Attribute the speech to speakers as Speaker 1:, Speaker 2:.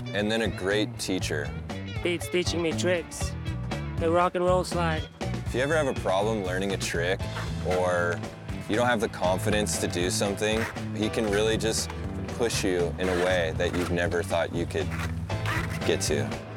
Speaker 1: and then a great teacher.
Speaker 2: Pete's teaching me tricks. The rock and roll slide.
Speaker 1: If you ever have a problem learning a trick, or you don't have the confidence to do something, he can really just push you in a way that you've never thought you could get to.